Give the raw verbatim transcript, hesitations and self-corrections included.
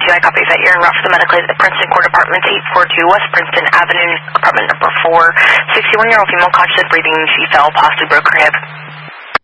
I copy that you're en route for the medical aid at the Princeton Court Apartments, eight forty-two West Princeton Avenue, apartment number four. sixty-one-year-old female conscious of breathing. She fell, possibly broke her hip.